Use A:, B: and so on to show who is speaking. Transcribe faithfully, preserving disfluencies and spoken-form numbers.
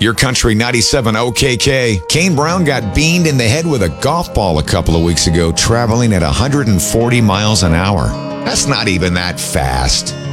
A: Your Country ninety-seven O K K. Kane Brown got beamed in the head with a golf ball a couple of weeks ago, traveling at one hundred forty miles an hour. That's not even that fast.